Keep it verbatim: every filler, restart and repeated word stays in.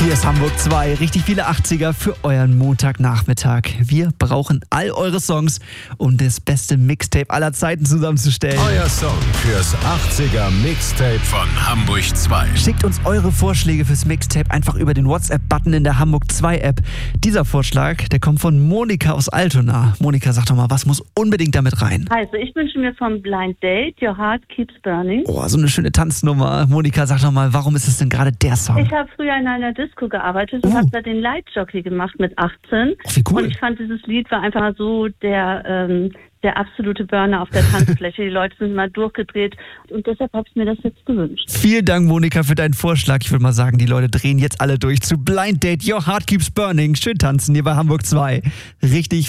Hier ist Hamburg zwei, richtig viele achtziger für euren Montagnachmittag. Wir brauchen all eure Songs, um das beste Mixtape aller Zeiten zusammenzustellen. Euer Song fürs achtziger Mixtape von Hamburg zwei. Schickt uns eure Vorschläge fürs Mixtape einfach über den WhatsApp-Button in der Hamburg zwei App. Dieser Vorschlag, der kommt von Monika aus Altona. Monika, sag doch mal, was muss unbedingt damit rein? Also ich wünsche mir vom Blind Date Your Heart Keeps Burning. Oh, so eine schöne Tanznummer. Monika, sag doch mal, warum ist es denn gerade der Song? Ich habe früher in einer Disco gearbeitet und Uh. habe da den Leitjockey gemacht mit achtzehn. Oh, wie cool. Und ich fand, dieses Lied war einfach so der, ähm, der absolute Burner auf der Tanzfläche. Die Leute sind mal durchgedreht und deshalb habe ich mir das jetzt gewünscht. Vielen Dank, Monika, für deinen Vorschlag. Ich würde mal sagen, die Leute drehen jetzt alle durch zu Blind Date Your Heart Keeps Burning. Schön tanzen hier bei Hamburg zwei. Richtig